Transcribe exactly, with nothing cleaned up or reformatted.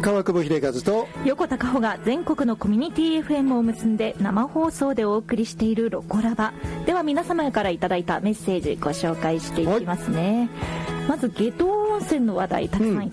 川久保秀和と横田加穂が全国のコミュニティ エフエム を結んで生放送でお送りしているロコラバでは、皆様からいただいたメッセージご紹介していきますね。まず下道温泉の話題たくさんいただ